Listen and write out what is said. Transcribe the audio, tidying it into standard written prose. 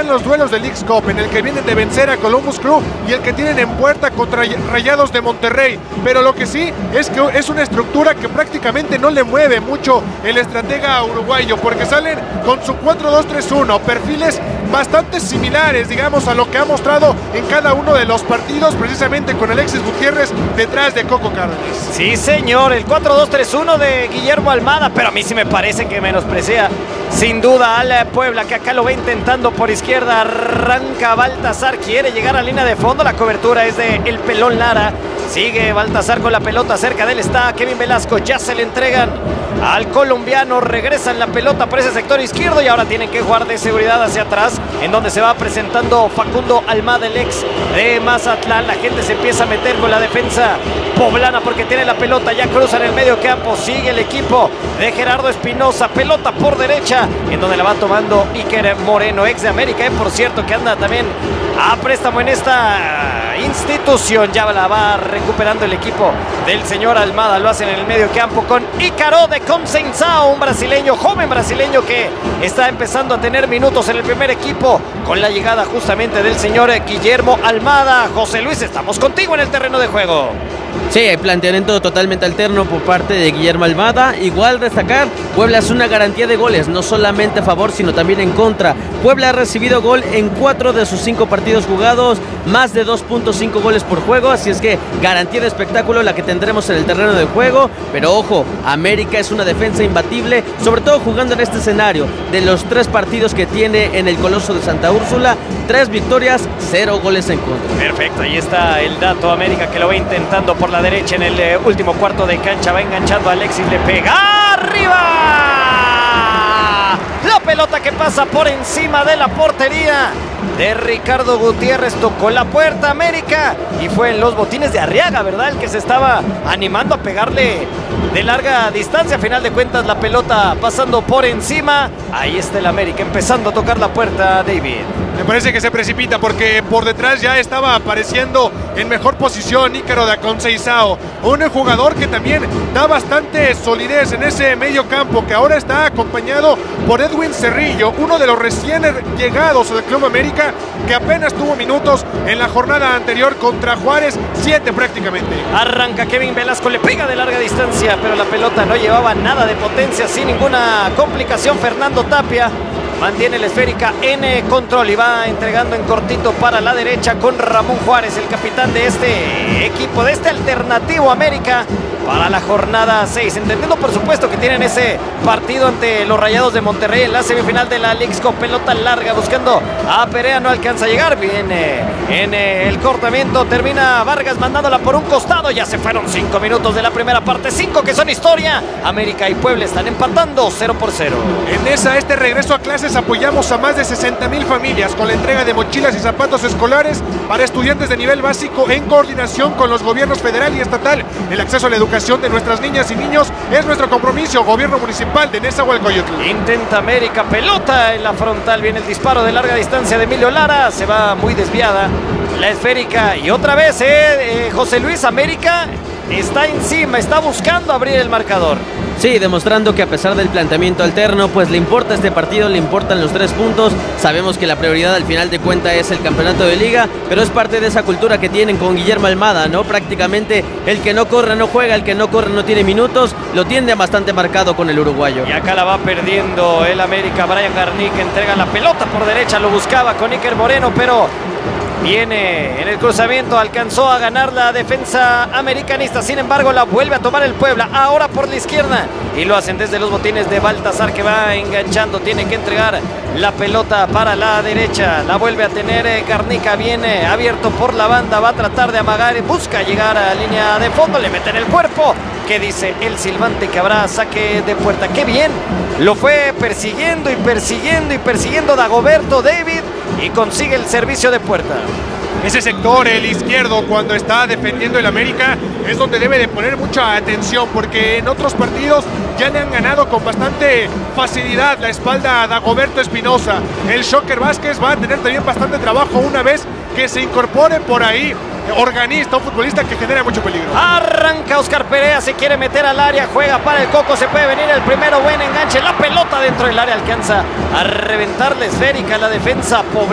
en los duelos de Leagues Cup, en el que vienen de vencer a Columbus Crew y el que tienen en puerta contra Rayados de Monterrey. Pero lo que sí es que es una estructura que prácticamente no le mueve mucho el estratega uruguayo, porque salen con su 4-2-3-1, perfiles bastante similares, digamos, a lo que ha mostrado en cada uno de los partidos, precisamente con Alexis Gutiérrez detrás de Coco Cárdenas. Sí, señor, el 4-2-3-1 de Guillermo Almada, pero a mí sí me parece que menosprecia sin duda al Puebla, que acá lo va intentando por izquierda. Arranca Baltazar, quiere llegar a línea de fondo, la cobertura es de el Pelón Lara. Sigue Baltazar con la pelota, cerca de él está Kevin Velasco, ya se le entregan al colombiano, regresan la pelota por ese sector izquierdo y ahora tienen que jugar de seguridad hacia atrás, en donde se va presentando Facundo Almada, el ex de Mazatlán. La gente se empieza a meter con la defensa poblana porque tiene la pelota, ya cruzan el medio campo, sigue el equipo de Gerardo Espinosa, pelota por derecha, en donde la va tomando Iker Moreno, ex de América, por cierto, que anda también a préstamo en esta institución. Ya la va recuperando el equipo del señor Almada, lo hacen en el medio campo con Ícaro de Conceição, un brasileño, joven brasileño que está empezando a tener minutos en el primer equipo con la llegada justamente del señor Guillermo Almada. José Luis, estamos contigo en el terreno de juego. Sí, hay planteamiento totalmente alterno por parte de Guillermo Almada. Igual destacar, Puebla es una garantía de goles, no solamente a favor, sino también en contra. Puebla ha recibido gol en 4 de sus 5 partidos jugados, más de 2.5 goles por juego, así es que garantía de espectáculo la que tendremos en el terreno de juego. Pero ojo, América es una defensa imbatible, sobre todo jugando en este escenario. De los 3 partidos que tiene en el Coloso de Santa Úrsula, 3 victorias, 0 goles en contra. Perfecto, ahí está el dato. América que lo va intentando por la derecha en el último cuarto de cancha, va enganchando a Alexis, le pega arriba, la pelota que pasa por encima de la portería de Ricardo Gutiérrez, tocó la puerta América y fue en los botines de Arriaga, ¿verdad?, el que se estaba animando a pegarle de larga distancia. A final de cuentas la pelota pasando por encima, ahí está el América empezando a tocar la puerta. David, me parece que se precipita porque por detrás ya estaba apareciendo en mejor posición Ícaro de Conceição, un jugador que también da bastante solidez en ese medio campo, que ahora está acompañado por Edwin Cerrillo, uno de los recién llegados del Club América, que apenas tuvo minutos en la jornada anterior contra Juárez, 7 prácticamente. Arranca Kevin Velasco, le pega de larga distancia, pero la pelota no llevaba nada de potencia, sin ninguna complicación. Fernando Tapia mantiene la esférica en control y va entregando en cortito para la derecha con Ramón Juárez, el capitán de este equipo, de este alternativo América para la jornada 6, entendiendo por supuesto que tienen ese partido ante los Rayados de Monterrey en la semifinal de la Leagues Cup. Pelota larga buscando a Perea, no alcanza a llegar, viene en el cortamiento, termina Vargas mandándola por un costado. Ya se fueron 5 minutos de la primera parte, 5 que son historia. América y Puebla están empatando 0-0. En este regreso a clases apoyamos a más de 60,000 familias con la entrega de mochilas y zapatos escolares para estudiantes de nivel básico en coordinación con los gobiernos federal y estatal. El acceso a la educación de nuestras niñas y niños es nuestro compromiso. Gobierno municipal de Nezahualcóyotl. Intenta América, pelota en la frontal, viene el disparo de larga distancia de Emilio Lara, se va muy desviada la esférica y otra vez José Luis, América está encima, está buscando abrir el marcador. Sí, demostrando que a pesar del planteamiento alterno, pues le importa este partido, le importan los 3 puntos. Sabemos que la prioridad al final de cuentas es el campeonato de liga, pero es parte de esa cultura que tienen con Guillermo Almada, ¿no? Prácticamente el que no corre no juega, el que no corre no tiene minutos, lo tiene bastante marcado con el uruguayo. Y acá la va perdiendo el América. Brian Garnick entrega la pelota por derecha, lo buscaba con Iker Moreno, pero viene en el cruzamiento, alcanzó a ganar la defensa americanista, sin embargo la vuelve a tomar el Puebla, ahora por la izquierda, y lo hacen desde los botines de Baltazar, que va enganchando, tiene que entregar la pelota para la derecha, la vuelve a tener Garnica, viene abierto por la banda, va a tratar de amagar, busca llegar a la línea de fondo, le mete en el cuerpo. ¿Qué dice el silbante? Que habrá saque de puerta. ¡Qué bien! Lo fue persiguiendo y persiguiendo y persiguiendo Dagoberto David y consigue el servicio de puerta. Ese sector, el izquierdo, cuando está defendiendo el América, es donde debe de poner mucha atención, porque en otros partidos ya le han ganado con bastante facilidad la espalda a Dagoberto Espinosa. El Shocker Vázquez va a tener también bastante trabajo una vez que se incorpore por ahí Organista, un futbolista que genera mucho peligro. Arranca Oscar Perea, se quiere meter al área, juega para el Coco, se puede venir el primero, buen enganche, la pelota dentro del área, alcanza a reventar la esférica, la defensa poblana.